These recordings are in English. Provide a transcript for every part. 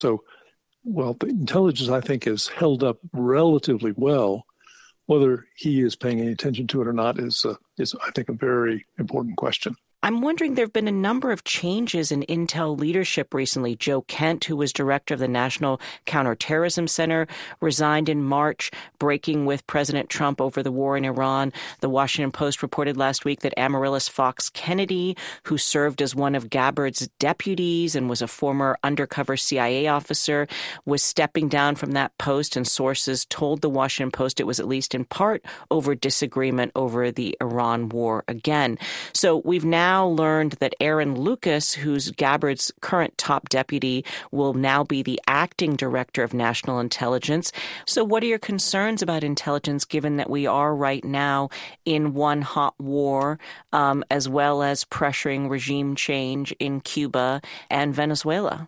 So, well, the intelligence, I think, is held up relatively well. Whether he is paying any attention to it or not is I think, a very important question. I'm wondering, there have been a number of changes in Intel leadership recently. Joe Kent, who was director of the National Counterterrorism Center, resigned in March, breaking with President Trump over the war in Iran. The Washington Post reported last week that Amaryllis Fox Kennedy, who served as one of Gabbard's deputies and was a former undercover CIA officer, was stepping down from that post, and sources told the Washington Post it was at least in part over disagreement over the Iran war again. So we've now learned that Aaron Lucas, who's Gabbard's current top deputy, will now be the acting director of national intelligence. So what are your concerns about intelligence, given that we are right now in one hot war, as well as pressuring regime change in Cuba and Venezuela?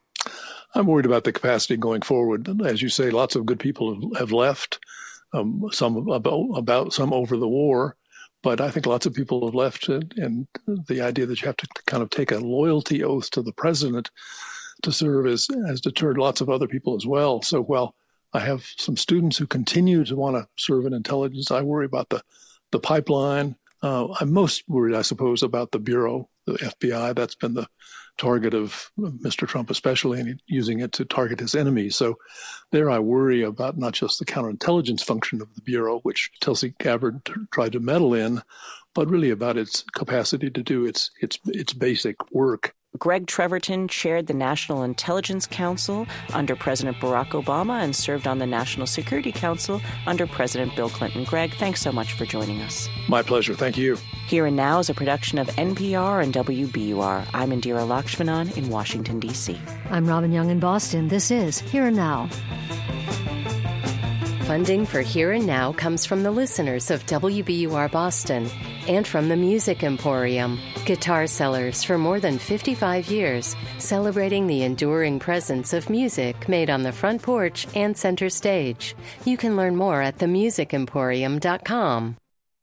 I'm worried about the capacity going forward. As you say, lots of good people have left, some over the war. But I think lots of people have left, and the idea that you have to kind of take a loyalty oath to the president to serve has deterred lots of other people as well. So while I have some students who continue to want to serve in intelligence, I worry about the pipeline. I'm most worried, I suppose, about the Bureau, the FBI. That's been the target of Mr. Trump especially, and using it to target his enemies. So there I worry about not just the counterintelligence function of the Bureau, which Tulsi Gabbard tried to meddle in, but really about its capacity to do its basic work. Greg Treverton chaired the National Intelligence Council under President Barack Obama and served on the National Security Council under President Bill Clinton. Greg, thanks so much for joining us. My pleasure. Thank you. Here and Now is a production of NPR and WBUR. I'm Indira Lakshmanan in Washington, D.C. I'm Robin Young in Boston. This is Here and Now. Funding for Here and Now comes from the listeners of WBUR Boston and from the Music Emporium, guitar sellers for more than 55 years, celebrating the enduring presence of music made on the front porch and center stage. You can learn more at themusicemporium.com.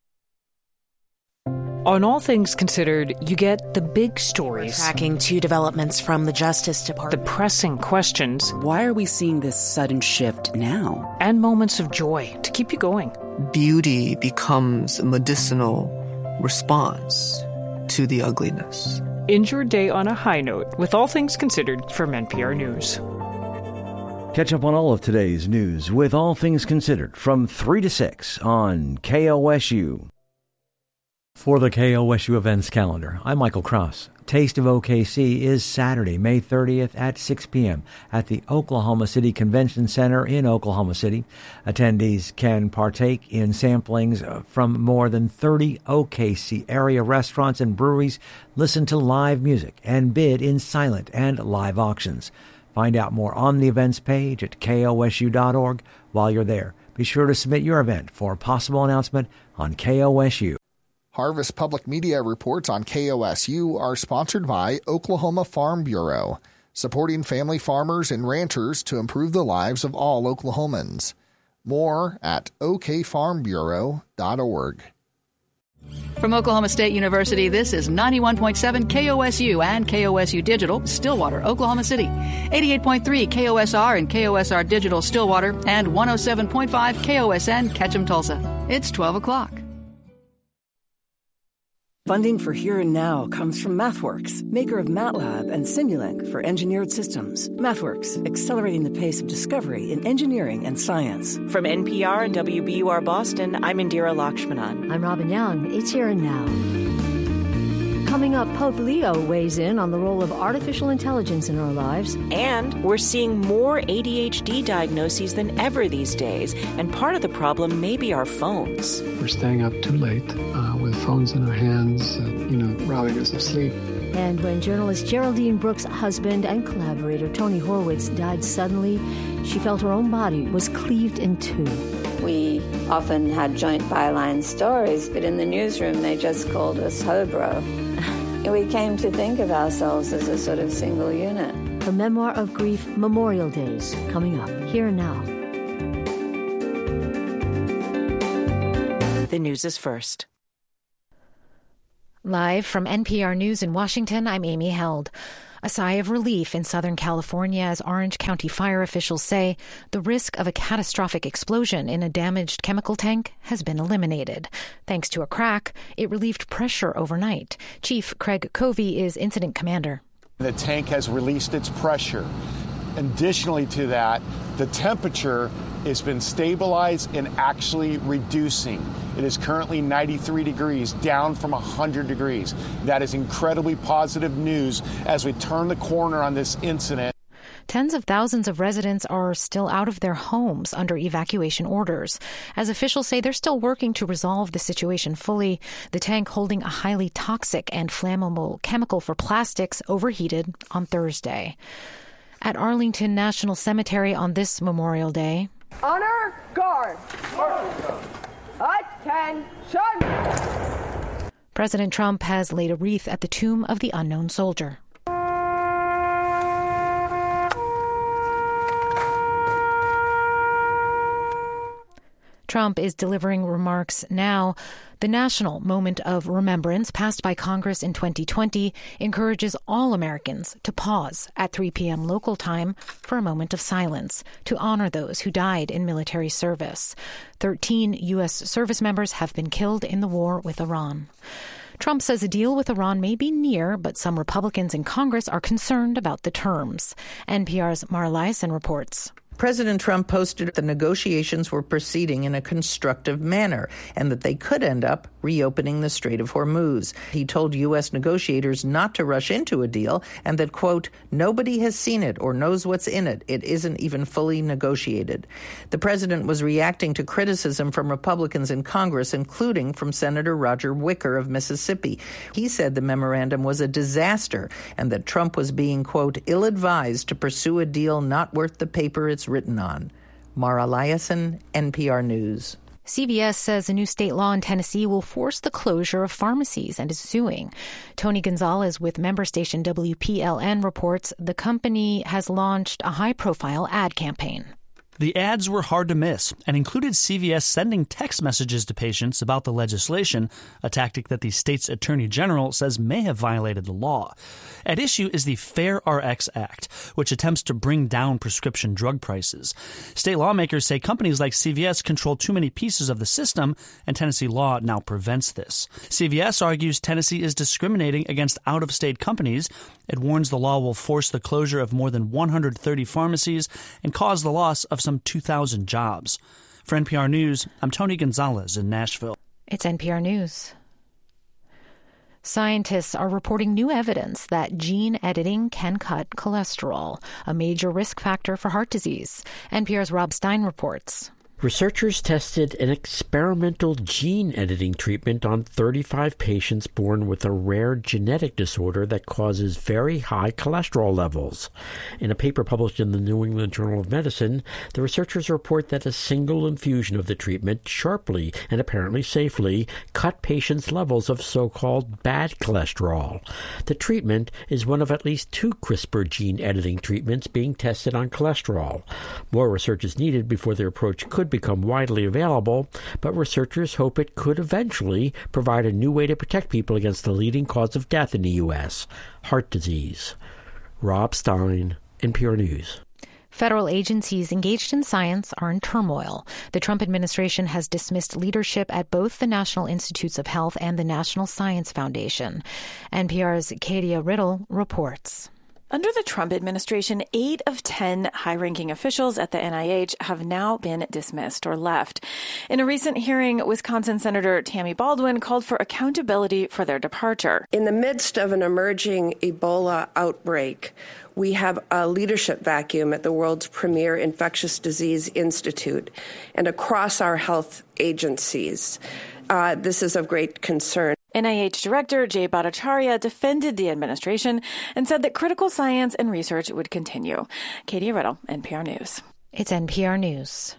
On All Things Considered, you get the big stories. Tracking two developments from the Justice Department. The pressing questions. Why are we seeing this sudden shift now? And moments of joy to keep you going. Beauty becomes a medicinal response to the ugliness. End your day on a high note with All Things Considered from NPR News. Catch up on all of today's news with All Things Considered from 3 to 6 on KOSU. For the KOSU events calendar, I'm Michael Cross. Taste of OKC is Saturday, May 30th at 6 p.m. at the Oklahoma City Convention Center in Oklahoma City. Attendees can partake in samplings from more than 30 OKC area restaurants and breweries, listen to live music, and bid in silent and live auctions. Find out more on the events page at kosu.org. While you're there, be sure to submit your event for a possible announcement on KOSU. Harvest Public Media reports on KOSU are sponsored by Oklahoma Farm Bureau, supporting family farmers and ranchers to improve the lives of all Oklahomans. More at okfarmbureau.org. From Oklahoma State University, this is 91.7 KOSU and KOSU Digital, Stillwater, Oklahoma City, 88.3 KOSR and KOSR Digital, Stillwater, and 107.5 KOSN, Ketchum, Tulsa. It's 12 o'clock. Funding for Here and Now comes from MathWorks, maker of MATLAB and Simulink for engineered systems. MathWorks, accelerating the pace of discovery in engineering and science. From NPR and WBUR Boston, I'm Indira Lakshmanan. I'm Robin Young. It's Here and Now. Coming up, Pope Leo weighs in on the role of artificial intelligence in our lives. And we're seeing more ADHD diagnoses than ever these days. And part of the problem may be our phones. We're staying up too late with phones in our hands, robbing us of sleep. And when journalist Geraldine Brooks' husband and collaborator Tony Horwitz died suddenly, she felt her own body was cleaved in two. We often had joint byline stories, but in the newsroom they just called us Hobro. We came to think of ourselves as a sort of single unit. Her memoir of grief, Memorial Days, coming up Here and Now. The news is first. Live from NPR News in Washington, I'm Amy Held. A sigh of relief in Southern California as Orange County fire officials say the risk of a catastrophic explosion in a damaged chemical tank has been eliminated. Thanks to a crack, it relieved pressure overnight. Chief Craig Covey is incident commander. The tank has released its pressure. Additionally to that, the temperature has been stabilized and actually reducing. It is currently 93 degrees, down from 100 degrees. That is incredibly positive news as we turn the corner on this incident. Tens of thousands of residents are still out of their homes under evacuation orders. As officials say, they're still working to resolve the situation fully. The tank holding a highly toxic and flammable chemical for plastics overheated on Thursday. At Arlington National Cemetery on this Memorial Day. Honor guard. Attention. President Trump has laid a wreath at the tomb of the unknown soldier. Trump is delivering remarks now. The national moment of remembrance passed by Congress in 2020 encourages all Americans to pause at 3 p.m. local time for a moment of silence to honor those who died in military service. 13 U.S. service members have been killed in the war with Iran. Trump says a deal with Iran may be near, but some Republicans in Congress are concerned about the terms. NPR's Mara Liasson reports. President Trump posted the negotiations were proceeding in a constructive manner and that they could end up reopening the Strait of Hormuz. He told U.S. negotiators not to rush into a deal and that, quote, nobody has seen it or knows what's in it. It isn't even fully negotiated. The president was reacting to criticism from Republicans in Congress, including from Senator Roger Wicker of Mississippi. He said the memorandum was a disaster and that Trump was being, quote, ill-advised to pursue a deal not worth the paper it's written on. Mara Liasson, NPR News. CVS says a new state law in Tennessee will force the closure of pharmacies and is suing. Tony Gonzalez with member station WPLN reports the company has launched a high-profile ad campaign. The ads were hard to miss and included CVS sending text messages to patients about the legislation, a tactic that the state's attorney general says may have violated the law. At issue is the Fair Rx Act, which attempts to bring down prescription drug prices. State lawmakers say companies like CVS control too many pieces of the system, and Tennessee law now prevents this. CVS argues Tennessee is discriminating against out-of-state companies. It warns the law will force the closure of more than 130 pharmacies and cause the loss of some 2,000 jobs. For NPR News, I'm Tony Gonzalez in Nashville. It's NPR News. Scientists are reporting new evidence that gene editing can cut cholesterol, a major risk factor for heart disease. NPR's Rob Stein reports. Researchers tested an experimental gene editing treatment on 35 patients born with a rare genetic disorder that causes very high cholesterol levels. In a paper published in the New England Journal of Medicine, the researchers report that a single infusion of the treatment sharply and apparently safely cut patients' levels of so-called bad cholesterol. The treatment is one of at least 2 CRISPR gene editing treatments being tested on cholesterol. More research is needed before their approach could become widely available, but researchers hope it could eventually provide a new way to protect people against the leading cause of death in the U.S., heart disease. Rob Stein, NPR News. Federal agencies engaged in science are in turmoil. The Trump administration has dismissed leadership at both the National Institutes of Health and the National Science Foundation. NPR's Katia Riddle reports. Under the Trump administration, 8 of 10 high-ranking officials at the NIH have now been dismissed or left. In a recent hearing, Wisconsin Senator Tammy Baldwin called for accountability for their departure. In the midst of an emerging Ebola outbreak, we have a leadership vacuum at the world's premier infectious disease institute and across our health agencies. This is of great concern. NIH Director Jay Bhattacharya defended the administration and said that critical science and research would continue. Katie Riddle, NPR News. It's NPR News.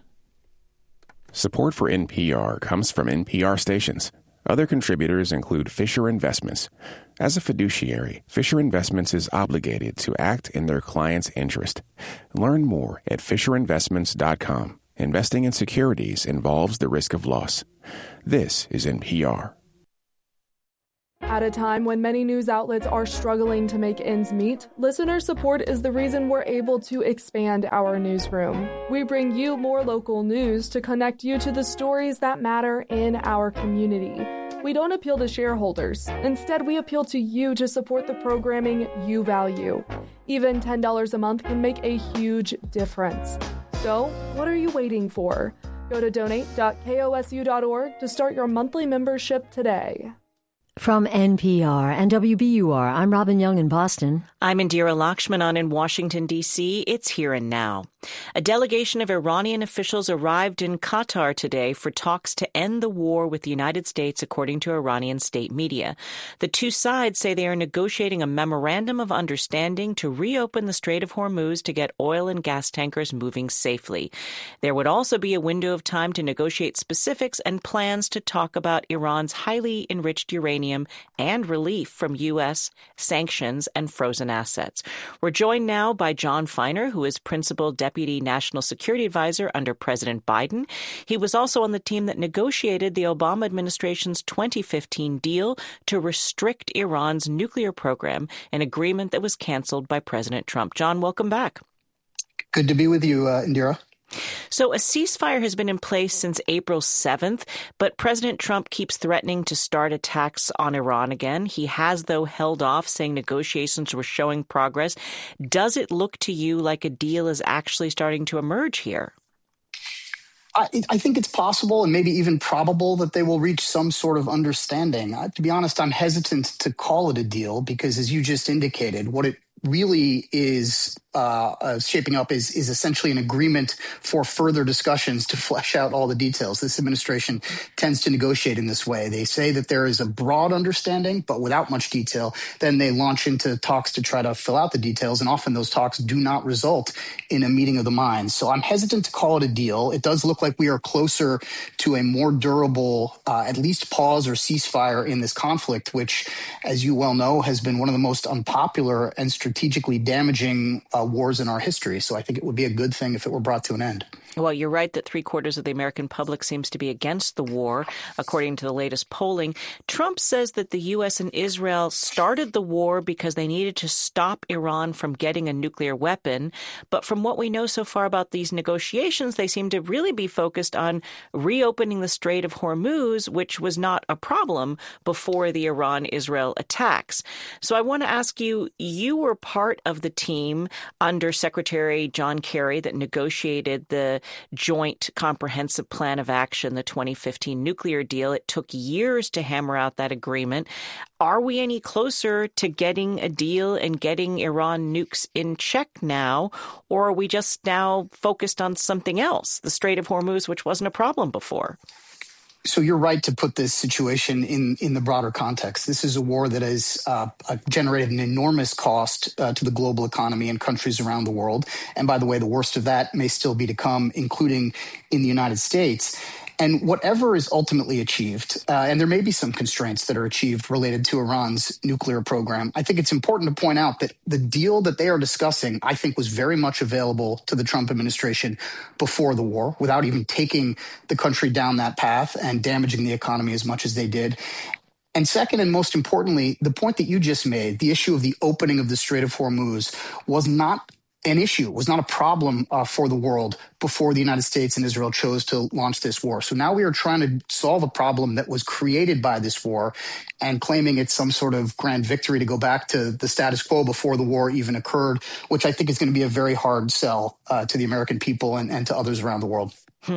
Support for NPR comes from NPR stations. Other contributors include Fisher Investments. As a fiduciary, Fisher Investments is obligated to act in their client's interest. Learn more at FisherInvestments.com. Investing in securities involves the risk of loss. This is NPR. At a time when many news outlets are struggling to make ends meet, listener support is the reason we're able to expand our newsroom. We bring you more local news to connect you to the stories that matter in our community. We don't appeal to shareholders. Instead, we appeal to you to support the programming you value. Even $10 a month can make a huge difference. So, what are you waiting for? Go to donate.kosu.org to start your monthly membership today. From NPR and WBUR, I'm Robin Young in Boston. I'm Indira Lakshmanan in Washington, D.C. It's Here and Now. A delegation of Iranian officials arrived in Qatar today for talks to end the war with the United States, according to Iranian state media. The two sides say they are negotiating a memorandum of understanding to reopen the Strait of Hormuz to get oil and gas tankers moving safely. There would also be a window of time to negotiate specifics and plans to talk about Iran's highly enriched uranium and relief from U.S. sanctions and frozen assets. We're joined now by John Feiner, who is Principal Deputy National Security Advisor under President Biden. He was also on the team that negotiated the Obama administration's 2015 deal to restrict Iran's nuclear program, an agreement that was canceled by President Trump. John, welcome back. Good to be with you, Indira. So a ceasefire has been in place since April 7th, but President Trump keeps threatening to start attacks on Iran again. He has, though, held off, saying negotiations were showing progress. Does it look to you like a deal is actually starting to emerge here? I think it's possible and maybe even probable that they will reach some sort of understanding. To be honest, I'm hesitant to call it a deal because, as you just indicated, what it really is shaping up is essentially an agreement for further discussions to flesh out all the details. This administration tends to negotiate in this way. They say that there is a broad understanding, but without much detail. Then they launch into talks to try to fill out the details, and often those talks do not result in a meeting of the minds. So I'm hesitant to call it a deal. It does look like we are closer to a more durable, at least pause or ceasefire in this conflict, which, as you well know, has been one of the most unpopular and strategically damaging wars in our history. So I think it would be a good thing if it were brought to an end. Well, you're right that 3/4 of the American public seems to be against the war, according to the latest polling. Trump says that the U.S. and Israel started the war because they needed to stop Iran from getting a nuclear weapon. But from what we know so far about these negotiations, they seem to really be focused on reopening the Strait of Hormuz, which was not a problem before the Iran-Israel attacks. So I want to ask you, you were part of the team under Secretary John Kerry that negotiated the Joint Comprehensive Plan of Action, the 2015 nuclear deal. It took years to hammer out that agreement. Are we any closer to getting a deal and getting Iran nukes in check now, or are we just now focused on something else, the Strait of Hormuz, which wasn't a problem before? So you're right to put this situation in the broader context. This is a war that has generated an enormous cost to the global economy and countries around the world. And by the way, the worst of that may still be to come, including in the United States. And whatever is ultimately achieved, and there may be some constraints that are achieved related to Iran's nuclear program, I think it's important to point out that the deal that they are discussing, I think, was very much available to the Trump administration before the war, without even taking the country down that path and damaging the economy as much as they did. And second, and most importantly, the point that you just made, the issue of the opening of the Strait of Hormuz was not an issue, was not a problem for the world before the United States and Israel chose to launch this war. So now we are trying to solve a problem that was created by this war and claiming it's some sort of grand victory to go back to the status quo before the war even occurred, which I think is going to be a very hard sell to the American people and to others around the world.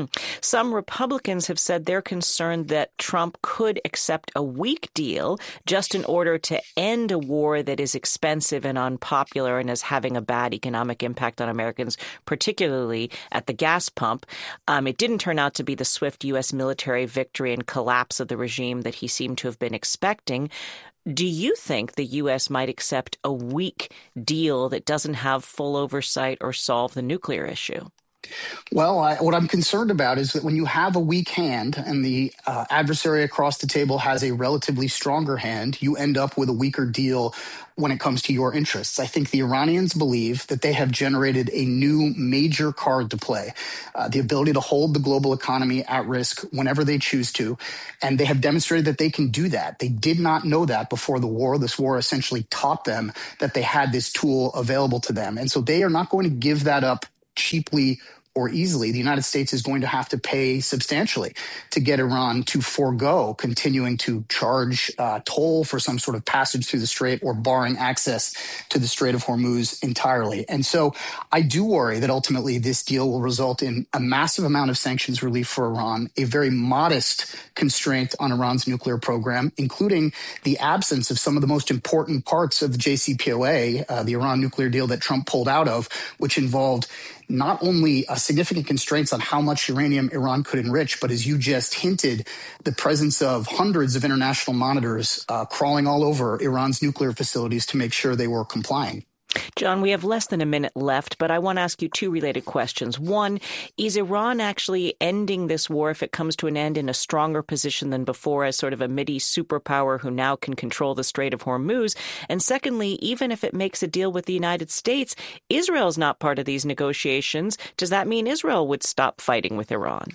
Some Republicans have said they're concerned that Trump could accept a weak deal just in order to end a war that is expensive and unpopular and is having a bad economic impact on Americans, particularly at the gas pump. It didn't turn out to be the swift U.S. military victory and collapse of the regime that he seemed to have been expecting. Do you think the U.S. might accept a weak deal that doesn't have full oversight or solve the nuclear issue? Well, what I'm concerned about is that when you have a weak hand and the adversary across the table has a relatively stronger hand, you end up with a weaker deal when it comes to your interests. I think the Iranians believe that they have generated a new major card to play, the ability to hold the global economy at risk whenever they choose to. And they have demonstrated that they can do that. They did not know that before the war. This war essentially taught them that they had this tool available to them. And so they are not going to give that up cheaply or easily. The United States is going to have to pay substantially to get Iran to forego continuing to charge toll for some sort of passage through the Strait or barring access to the Strait of Hormuz entirely. And so I do worry that ultimately this deal will result in a massive amount of sanctions relief for Iran, a very modest constraint on Iran's nuclear program, including the absence of some of the most important parts of the JCPOA, the Iran nuclear deal that Trump pulled out of, which involved not only significant constraints on how much uranium Iran could enrich, but as you just hinted, the presence of hundreds of international monitors crawling all over Iran's nuclear facilities to make sure they were complying. John, we have less than a minute left, but I want to ask you two related questions. One, is Iran actually ending this war, if it comes to an end, in a stronger position than before as sort of a Mideast superpower who now can control the Strait of Hormuz? And secondly, even if it makes a deal with the United States, Israel's not part of these negotiations. Does that mean Israel would stop fighting with Iran?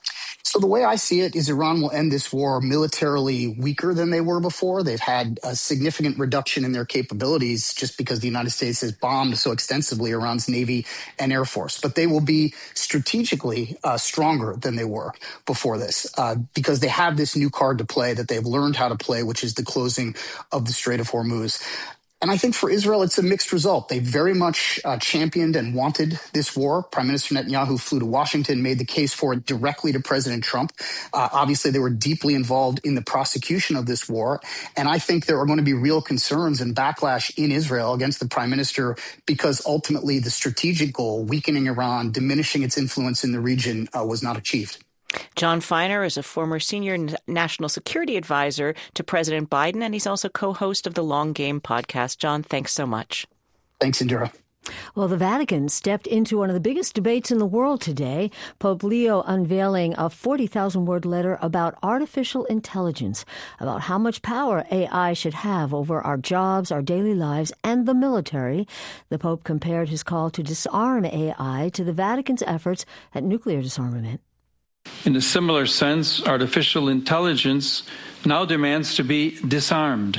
So the way I see it is Iran will end this war militarily weaker than they were before. They've had a significant reduction in their capabilities just because the United States has bombed so extensively Iran's Navy and Air Force. But they will be strategically stronger than they were before this because they have this new card to play that they've learned how to play, which is the closing of the Strait of Hormuz. And I think for Israel, it's a mixed result. They very much championed and wanted this war. Prime Minister Netanyahu flew to Washington, made the case for it directly to President Trump. Obviously, they were deeply involved in the prosecution of this war. And I think there are going to be real concerns and backlash in Israel against the prime minister because ultimately the strategic goal, weakening Iran, diminishing its influence in the region, was not achieved. John Feiner is a former senior national security advisor to President Biden, and he's also co-host of the Long Game podcast. John, thanks so much. Thanks, Indira. Well, the Vatican stepped into one of the biggest debates in the world today. Pope Leo unveiling a 40,000-word letter about artificial intelligence, about how much power AI should have over our jobs, our daily lives, and the military. The Pope compared his call to disarm AI to the Vatican's efforts at nuclear disarmament. In a similar sense, artificial intelligence now demands to be disarmed,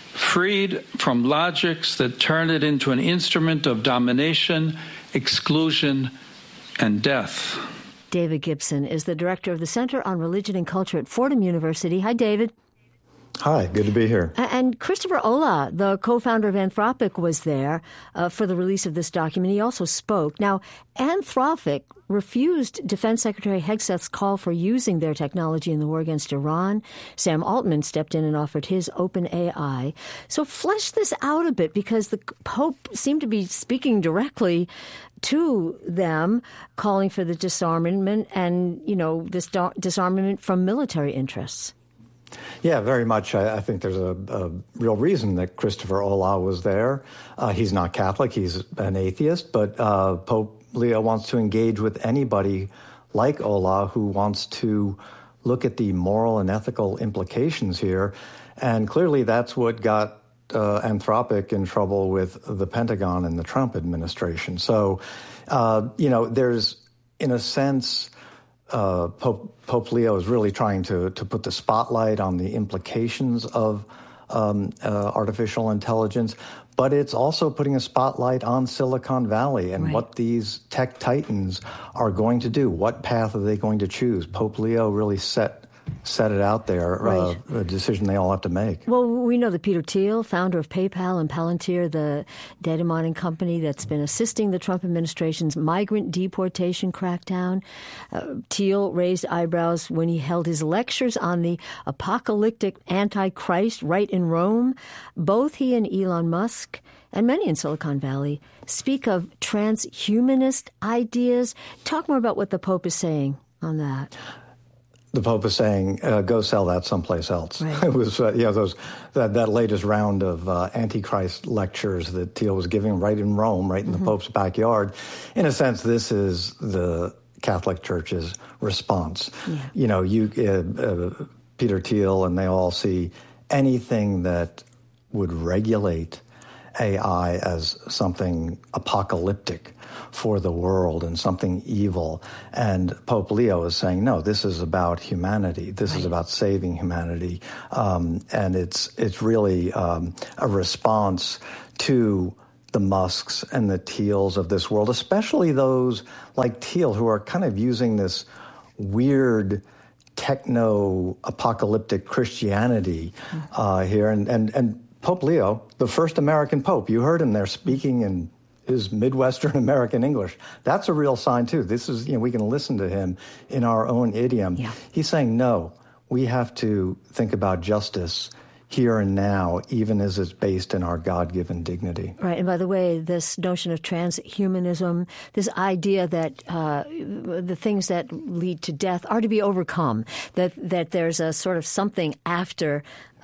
freed from logics that turn it into an instrument of domination, exclusion, and death. David Gibson is the director of the Center on Religion and Culture at Fordham University. Hi, David. Hi, good to be here. And Christopher Olah, the co-founder of Anthropic, was there for the release of this document. He also spoke. Now, Anthropic refused Defense Secretary Hegseth's call for using their technology in the war against Iran. Sam Altman stepped in and offered his OpenAI. So flesh this out a bit, because the Pope seemed to be speaking directly to them, calling for the disarmament and, this disarmament from military interests. Yeah, very much. I think there's a real reason that Christopher Olah was there. He's not Catholic. He's an atheist. But Pope Leo wants to engage with anybody like Olah who wants to look at the moral and ethical implications here. And clearly that's what got Anthropic in trouble with the Pentagon and the Trump administration. So, there's, in a sense, Pope Leo is really trying to put the spotlight on the implications of artificial intelligence, but it's also putting a spotlight on Silicon Valley and what these tech titans are going to do. What path are they going to choose? Pope Leo really set it out there, a decision they all have to make. Well, we know that Peter Thiel, founder of PayPal, and Palantir, the data mining company that's been assisting the Trump administration's migrant deportation crackdown. Thiel raised eyebrows when he held his lectures on the apocalyptic Antichrist right in Rome. Both he and Elon Musk and many in Silicon Valley speak of transhumanist ideas. Talk more about what the Pope is saying on that. the Pope is saying, go sell that someplace else. Right. It was, that latest round of Antichrist lectures that Thiel was giving right in Rome, right in the Pope's backyard. In a sense, this is the Catholic Church's response. Yeah. Peter Thiel and they all see anything that would regulate AI as something apocalyptic for the world and something evil. And Pope Leo is saying, no, this is about humanity. This is about saving humanity. And it's really a response to the Musks and the Thiels of this world, especially those like Thiel who are kind of using this weird techno-apocalyptic Christianity here. And Pope Leo, the first American Pope, you heard him there speaking in his Midwestern American English. That's a real sign, too. This is, we can listen to him in our own idiom. Yeah. He's saying, no, we have to think about justice here and now, even as it's based in our God-given dignity. Right. And by the way, this notion of transhumanism, this idea that the things that lead to death are to be overcome, that there's a sort of something after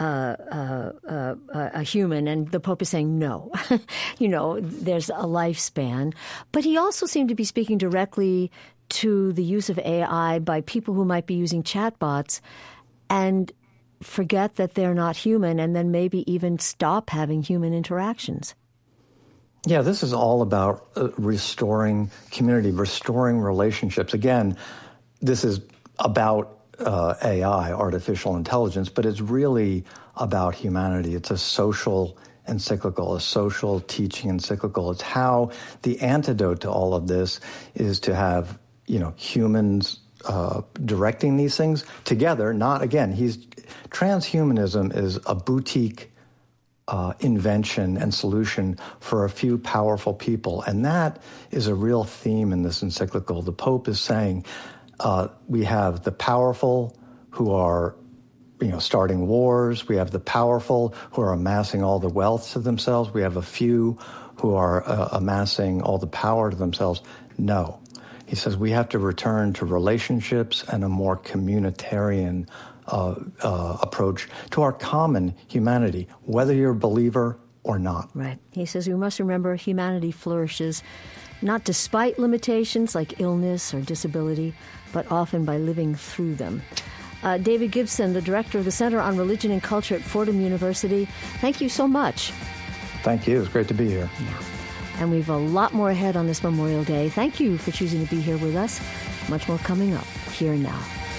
a human, and the Pope is saying no. There's a lifespan. But he also seemed to be speaking directly to the use of AI by people who might be using chatbots and forget that they're not human, and then maybe even stop having human interactions. Yeah, this is all about restoring community, restoring relationships. Again, this is about AI, artificial intelligence, but it's really about humanity. It's a social encyclical, a social teaching encyclical. It's how the antidote to all of this is to have, humans directing these things together. Transhumanism is a boutique invention and solution for a few powerful people. And that is a real theme in this encyclical. The Pope is saying we have the powerful who are starting wars. We have the powerful who are amassing all the wealth to themselves. We have a few who are amassing all the power to themselves. No. He says we have to return to relationships and a more communitarian approach to our common humanity, whether you're a believer or not. Right. He says we must remember humanity flourishes not despite limitations like illness or disability, but often by living through them. David Gibson, the director of the Center on Religion and Culture at Fordham University, thank you so much. Thank you. It's great to be here. Yeah. And we have a lot more ahead on this Memorial Day. Thank you for choosing to be here with us. Much more coming up here and now.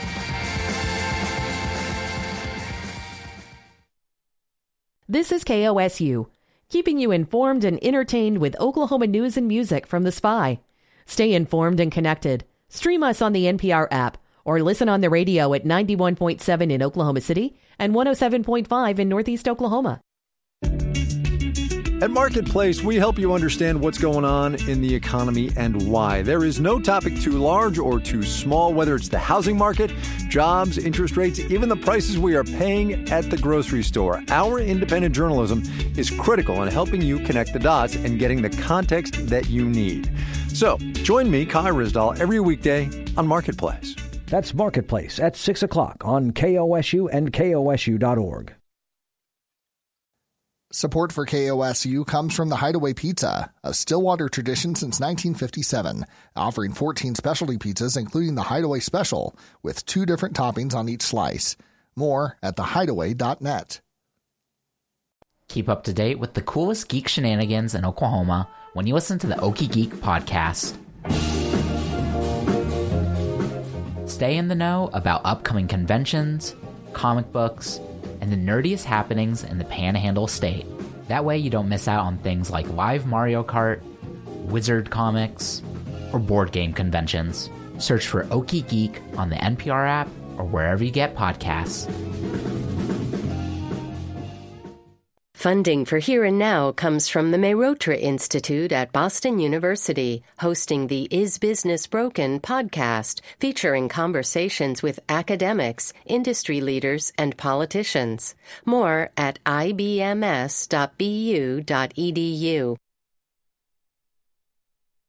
This is KOSU, keeping you informed and entertained with Oklahoma news and music from The Spy. Stay informed and connected. Stream us on the NPR app or listen on the radio at 91.7 in Oklahoma City and 107.5 in Northeast Oklahoma. At Marketplace, we help you understand what's going on in the economy and why. There is no topic too large or too small, whether it's the housing market, jobs, interest rates, even the prices we are paying at the grocery store. Our independent journalism is critical in helping you connect the dots and getting the context that you need. So, join me, Kai Ryssdal, every weekday on Marketplace. That's Marketplace at 6 o'clock on KOSU and KOSU.org. Support for KOSU comes from the Hideaway Pizza, a Stillwater tradition since 1957, offering 14 specialty pizzas, including the Hideaway Special, with 2 different toppings on each slice. More at thehideaway.net. Keep up to date with the coolest geek shenanigans in Oklahoma when you listen to the Okie Geek podcast. Stay in the know about upcoming conventions, comic books, and the nerdiest happenings in the Panhandle State. That way you don't miss out on things like live Mario Kart, Wizard comics, or board game conventions. Search for Okie Geek on the NPR app or wherever you get podcasts. Funding for Here and Now comes from the Mehrotra Institute at Boston University, hosting the Is Business Broken podcast, featuring conversations with academics, industry leaders, and politicians. More at ibms.bu.edu.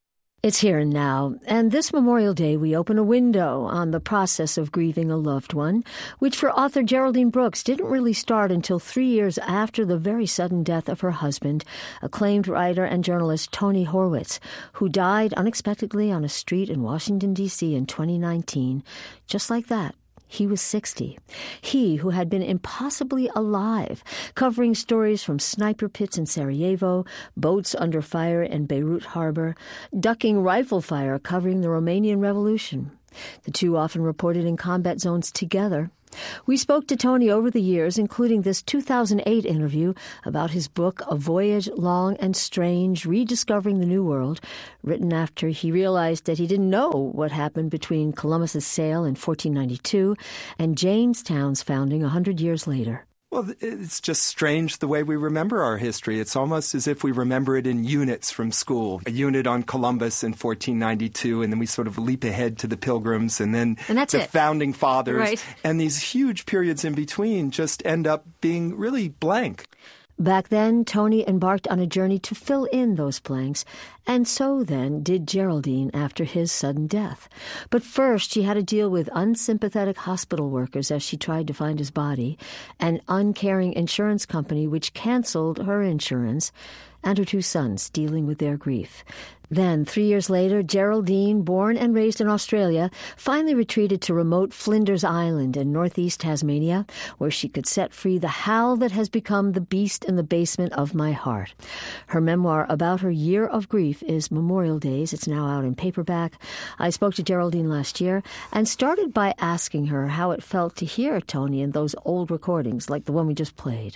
It's here and now, and this Memorial Day we open a window on the process of grieving a loved one, which for author Geraldine Brooks didn't really start until 3 years after the very sudden death of her husband, acclaimed writer and journalist Tony Horwitz, who died unexpectedly on a street in Washington, D.C. in 2019, just like that. He was 60. He, who had been impossibly alive, covering stories from sniper pits in Sarajevo, boats under fire in Beirut harbor, ducking rifle fire covering the Romanian Revolution. The two often reported in combat zones together. We spoke to Tony over the years, including this 2008 interview about his book, A Voyage Long and Strange, Rediscovering the New World, written after he realized that he didn't know what happened between Columbus's sail in 1492 and Jamestown's founding 100 years later. Well, it's just strange the way we remember our history. It's almost as if we remember it in units from school. A unit on Columbus in 1492, and then we sort of leap ahead to the Pilgrims, and then the Founding Fathers. Right. And these huge periods in between just end up being really blank. Back then, Tony embarked on a journey to fill in those blanks, and so then did Geraldine after his sudden death. But first, she had to deal with unsympathetic hospital workers as she tried to find his body, an uncaring insurance company which canceled her insurance, and her two sons dealing with their grief. Then, 3 years later, Geraldine, born and raised in Australia, finally retreated to remote Flinders Island in northeast Tasmania, where she could set free the howl that has become the beast in the basement of my heart. Her memoir about her year of grief is Memorial Days. It's now out in paperback. I spoke to Geraldine last year and started by asking her how it felt to hear Tony in those old recordings, like the one we just played.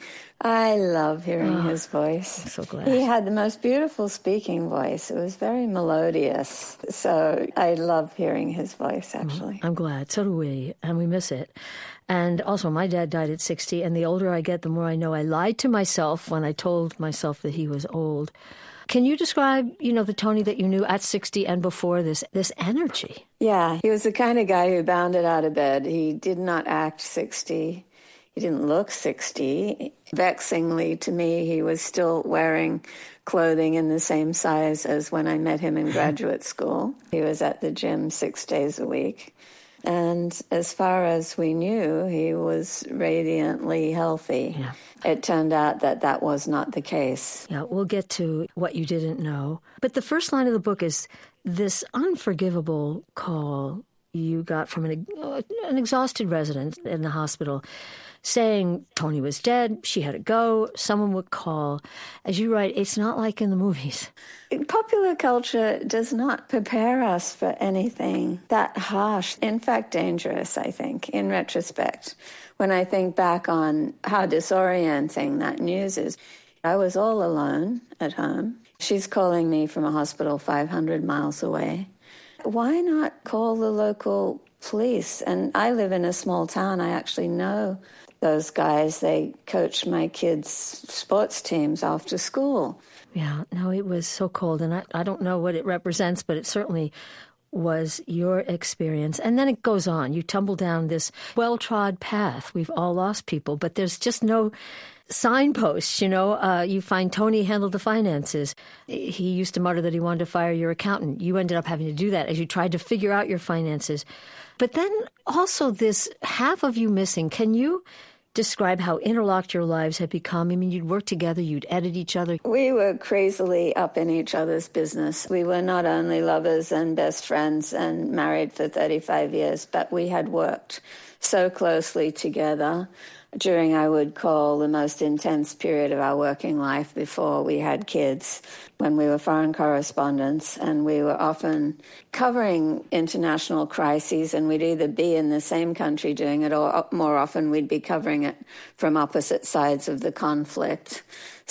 I love hearing his voice. I'm so glad. He had the most beautiful speaking voice. It was very melodious. So I love hearing his voice, actually. I'm glad. So do we, and we miss it. And also, my dad died at 60, and the older I get, the more I know I lied to myself when I told myself that he was old. Can you describe, the Tony that you knew at 60 and before, this energy? Yeah, he was the kind of guy who bounded out of bed. He did not act 60. He didn't look 60. Vexingly to me, he was still wearing clothing in the same size as when I met him in graduate school. He was at the gym 6 days a week. And as far as we knew, he was radiantly healthy. Yeah. It turned out that was not the case. Yeah, we'll get to what you didn't know. But the first line of the book is this unforgivable call you got from an exhausted resident in the hospital saying Tony was dead, she had to go, someone would call. As you write, it's not like in the movies. Popular culture does not prepare us for anything that harsh, in fact dangerous, I think, in retrospect. When I think back on how disorienting that news is, I was all alone at home. She's calling me from a hospital 500 miles away. Why not call the local police? And I live in a small town. I actually know those guys. They coach my kids' sports teams after school. Yeah, no, it was so cold. And I don't know what it represents, but it certainly was your experience. And then it goes on. You tumble down this well-trod path. We've all lost people, but there's just no signposts, You find Tony handled the finances. He used to mutter that he wanted to fire your accountant. You ended up having to do that as you tried to figure out your finances. But then also this half of you missing. Can you describe how interlocked your lives had become? I mean, you'd work together, you'd edit each other. We were crazily up in each other's business. We were not only lovers and best friends and married for 35 years, but we had worked so closely together during, I would call, the most intense period of our working life before we had kids, when we were foreign correspondents, and we were often covering international crises, and we'd either be in the same country doing it, or more often we'd be covering it from opposite sides of the conflict.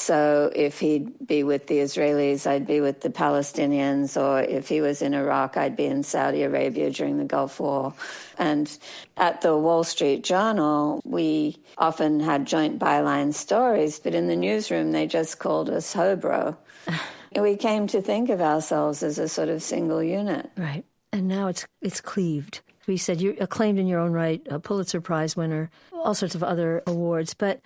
So if he'd be with the Israelis, I'd be with the Palestinians, or if he was in Iraq, I'd be in Saudi Arabia during the Gulf War. And at the Wall Street Journal, we often had joint byline stories, but in the newsroom, they just called us Hobro. We came to think of ourselves as a sort of single unit. Right. And now it's cleaved. We said you're acclaimed in your own right, a Pulitzer Prize winner, all sorts of other awards. But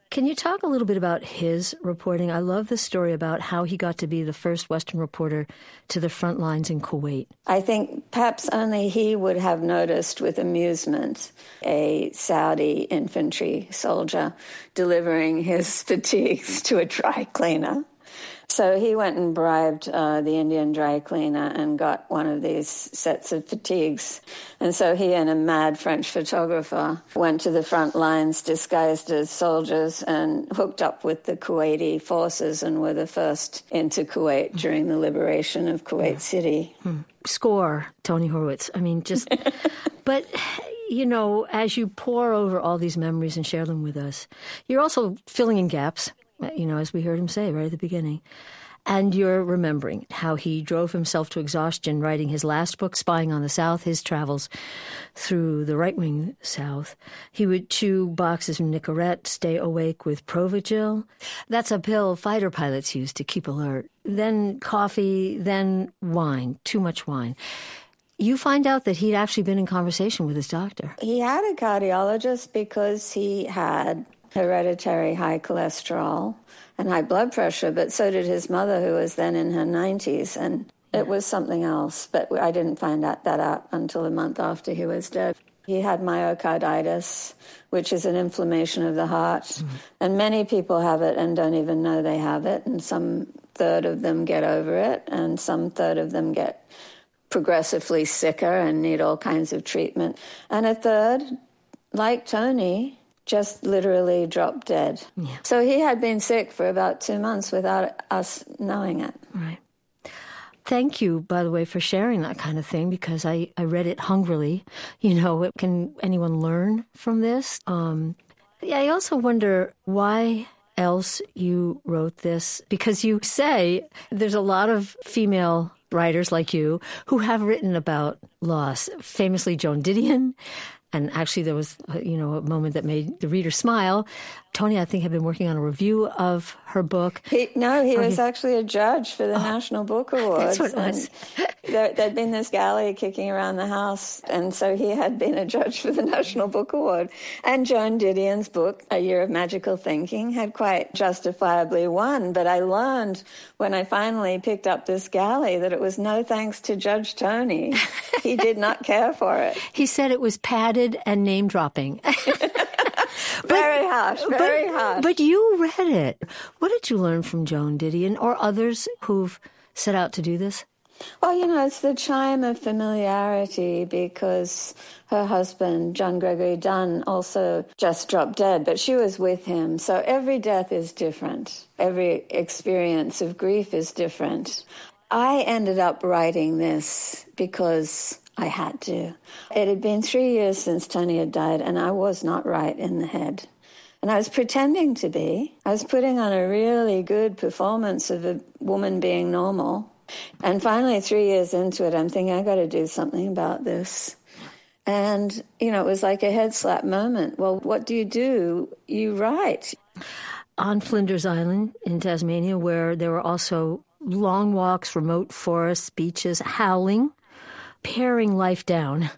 Can you talk a little bit about his reporting? I love the story about how he got to be the first Western reporter to the front lines in Kuwait. I think perhaps only he would have noticed with amusement a Saudi infantry soldier delivering his fatigues to a dry cleaner. So he went and bribed the Indian dry cleaner and got one of these sets of fatigues. And so he and a mad French photographer went to the front lines disguised as soldiers and hooked up with the Kuwaiti forces and were the first into Kuwait during the liberation of Kuwait City. Score, Tony Horwitz. I mean, just... But... You know, as you pore over all these memories and share them with us, you're also filling in gaps, you know, as we heard him say right at the beginning. And you're remembering how he drove himself to exhaustion writing his last book, Spying on the South, his travels through the right-wing South. He would chew boxes of Nicorette, stay awake with Provigil. That's a pill fighter pilots use to keep alert. Then coffee, then wine, too much wine. You find out that he'd actually been in conversation with his doctor. He had a cardiologist because he had hereditary high cholesterol and high blood pressure, but so did his mother, who was then in her 90s, and it was something else. But I didn't find that out until a month after he was dead. He had myocarditis, which is an inflammation of the heart, and many people have it and don't even know they have it, and some third of them get over it, and some third of them get progressively sicker and need all kinds of treatment. And a third, like Tony, just literally dropped dead. Yeah. So he had been sick for about 2 months without us knowing it. Right. Thank you, by the way, for sharing that kind of thing, because I read it hungrily. You know, can anyone learn from this? I also wonder why else you wrote this, because you say there's a lot of female writers like you who have written about loss, famously Joan Didion. And actually there was, a moment that made the reader smile. Tony, I think, had been working on a review of her book. He was actually a judge for the National Book Awards. That's what it was. There'd been this galley kicking around the house, and so he had been a judge for the National Book Award. And Joan Didion's book, A Year of Magical Thinking, had quite justifiably won. But I learned when I finally picked up this galley that it was no thanks to Judge Tony. He did not care for it. He said it was padded and name-dropping. Very harsh, very harsh. But you read it. What did you learn from Joan Didion or others who've set out to do this? Well, it's the chime of familiarity, because her husband, John Gregory Dunn, also just dropped dead, but she was with him. So every death is different. Every experience of grief is different. I ended up writing this because I had to. It had been 3 years since Tony had died, and I was not right in the head. And I was pretending to be. I was putting on a really good performance of a woman being normal. And finally, 3 years into it, I'm thinking, I got to do something about this. And, it was like a head slap moment. Well, what do? You write. On Flinders Island in Tasmania, where there were also long walks, remote forests, beaches, howling, paring life down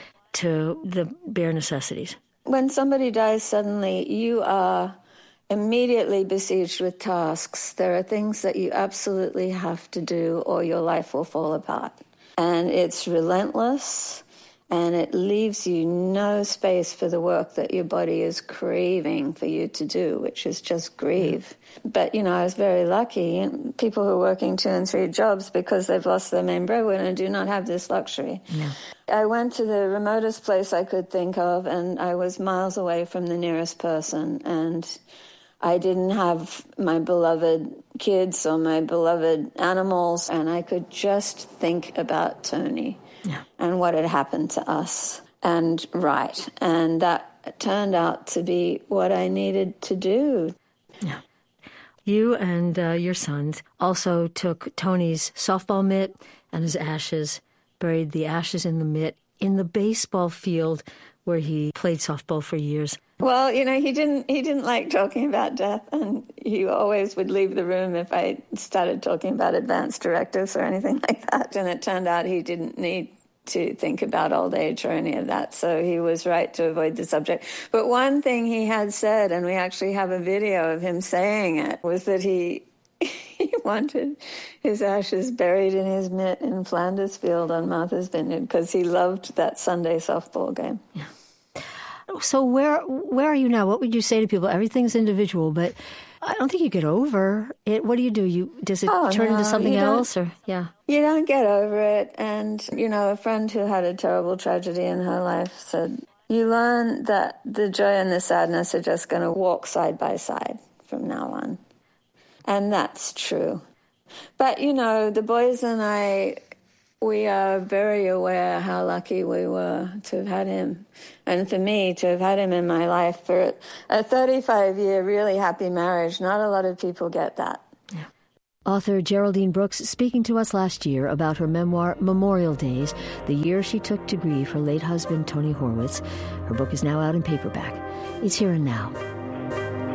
to the bare necessities. When somebody dies suddenly, you are immediately besieged with tasks. There are things that you absolutely have to do or your life will fall apart. And it's relentless, and it leaves you no space for the work that your body is craving for you to do, which is just grieve. But, I was very lucky. People who are working 2 and 3 jobs because they've lost their main breadwinner do not have this luxury. Yeah. I went to the remotest place I could think of, and I was miles away from the nearest person, and I didn't have my beloved kids or my beloved animals, and I could just think about Tony and what had happened to us and write. And that turned out to be what I needed to do. Yeah. You and your sons also took Tony's softball mitt and his ashes, buried the ashes in the mitt in the baseball field where he played softball for years. Well, he didn't like talking about death, and he always would leave the room if I started talking about advanced directives or anything like that. And it turned out he didn't need to think about old age or any of that. So he was right to avoid the subject. But one thing he had said, and we actually have a video of him saying it, was that he wanted his ashes buried in his mitt in Flanders Field on Martha's Vineyard because he loved that Sunday softball game. Yeah. So where are you now? What would you say to people? Everything's individual, but I don't think you get over it. What do you do? Does it turn into something else? Or yeah, you don't get over it. And a friend who had a terrible tragedy in her life said, "You learn that the joy and the sadness are just going to walk side by side from now on," and that's true. But the boys and I, we are very aware how lucky we were to have had him. And for me, to have had him in my life for a 35-year really happy marriage, not a lot of people get that. Yeah. Author Geraldine Brooks speaking to us last year about her memoir, Memorial Days, the year she took to grieve her late husband, Tony Horwitz. Her book is now out in paperback. It's Here and Now.